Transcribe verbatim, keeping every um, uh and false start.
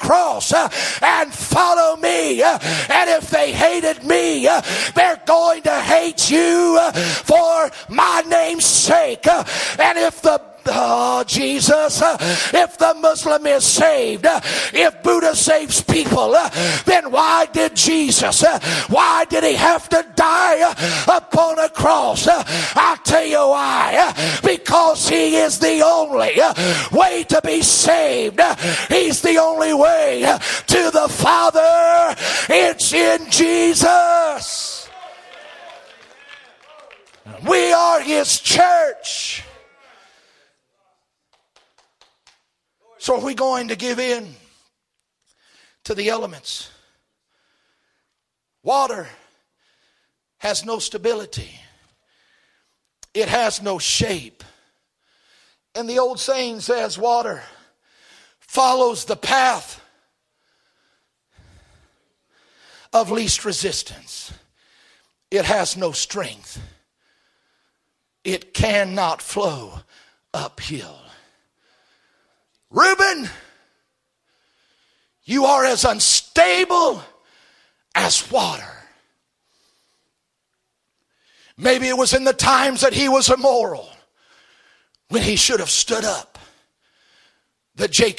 cross uh, and follow me. Uh, and if they hated me, uh, they're going to hate you uh, for my name's sake. Uh, and if the Oh, Jesus, uh, if the Muslim is saved, uh, if Buddha saves people, uh, then why did Jesus, uh, why did he have to die uh, upon a cross? Uh, I'll tell you why. Uh, because he is the only uh, way to be saved. Uh, he's the only way uh, to the Father. It's in Jesus. We are his church. So are we going to give in to the elements? Water has no stability. It has no shape. And the old saying says water follows the path of least resistance. It has no strength. It cannot flow uphill. Reuben, you are as unstable as water. Maybe it was in the times that he was immoral when he should have stood up, that Jacob